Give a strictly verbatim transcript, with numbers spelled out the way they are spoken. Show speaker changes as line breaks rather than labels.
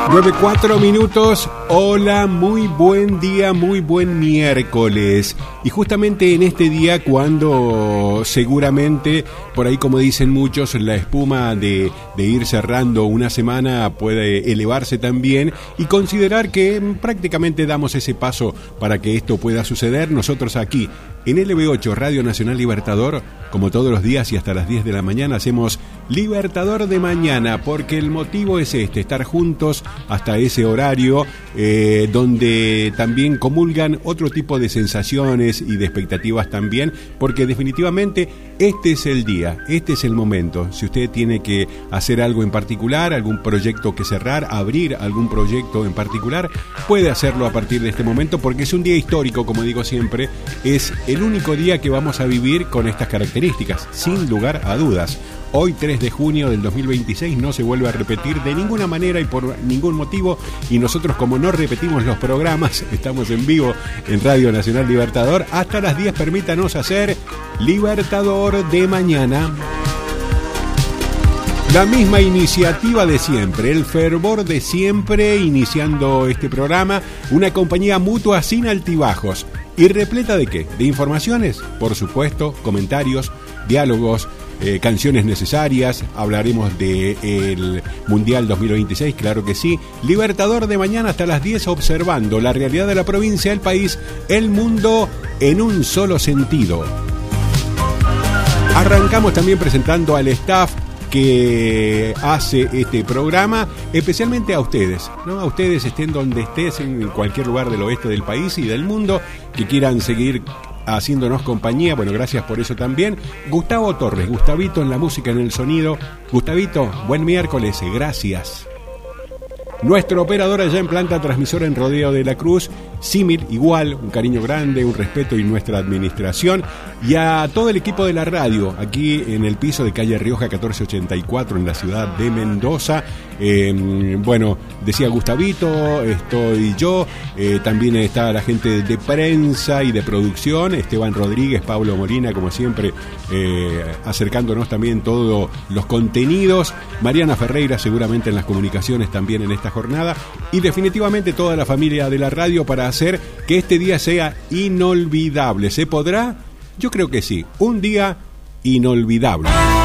nueve, cuatro minutos. Hola, muy buen día, muy buen miércoles. Y justamente en este día cuando seguramente, por ahí como dicen muchos, la espuma de, de ir cerrando una semana puede elevarse también y considerar que prácticamente damos ese paso para que esto pueda suceder. Nosotros aquí en L B ocho, Radio Nacional Libertador, como todos los días y hasta las diez de la mañana, hacemos Libertador de Mañana, porque el motivo es este, estar juntos hasta ese horario, eh, donde también comulgan otro tipo de sensaciones y de expectativas también, porque definitivamente este es el día, este es el momento. Si usted tiene que hacer algo en particular, algún proyecto que cerrar, abrir algún proyecto en particular, puede hacerlo a partir de este momento, porque es un día histórico, como digo siempre, es el único día que vamos a vivir con estas características, sin lugar a dudas. Hoy, tres de junio del dos mil veintiséis, no se vuelve a repetir de ninguna manera y por ningún motivo, y nosotros, como no repetimos los programas, estamos en vivo en Radio Nacional Libertador hasta las diez. Permítanos hacer Libertador de Mañana. La misma iniciativa de siempre, el fervor de siempre, iniciando este programa, una compañía mutua sin altibajos. ¿Y repleta de qué? ¿De informaciones? Por supuesto, comentarios, diálogos, eh, canciones necesarias. Hablaremos del Mundial dos mil veintiséis, claro que sí. Libertador de Mañana hasta las diez, observando la realidad de la provincia, el país, el mundo en un solo sentido. Arrancamos también presentando al staff que hace este programa, especialmente a ustedes, ¿no? A ustedes, estén donde estés, en cualquier lugar del oeste del país y del mundo, que quieran seguir haciéndonos compañía. Bueno, gracias por eso también. Gustavo Torres, Gustavito en la música, en el sonido. Gustavito, buen miércoles, gracias. Nuestro operador allá en planta transmisora en Rodeo de la Cruz, Simil, igual, un cariño grande, un respeto, y nuestra administración, y a todo el equipo de la radio, aquí en el piso de calle Rioja catorce ochenta y cuatro, en la ciudad de Mendoza. Eh, bueno, decía Gustavito, estoy yo, eh, también está la gente de prensa y de producción, Esteban Rodríguez, Pablo Molina, como siempre, eh, acercándonos también todos los contenidos, Mariana Ferreira seguramente en las comunicaciones también en esta jornada, y definitivamente toda la familia de la radio para hacer que este día sea inolvidable. ¿Se podrá? Yo creo que sí, un día inolvidable.